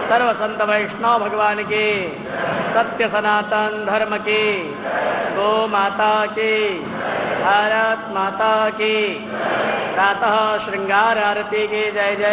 सर्व संत वैष्णव भगवान की, सत्य सनातन धर्म की, गो माता की, भारत माता की, प्रातः श्रृंगार आरती की जय जय।